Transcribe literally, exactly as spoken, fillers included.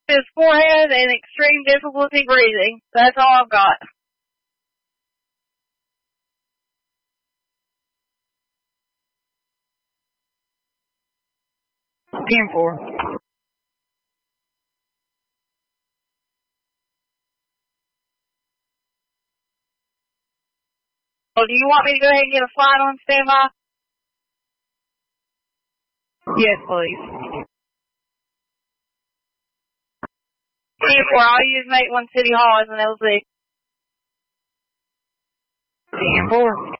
his forehead and extreme difficulty breathing. That's all I've got. ten four. Well, do you want me to go ahead and get a flight on standby? Yes, please. ten four, I'll use Mate one City Hall as an L Z. ten four.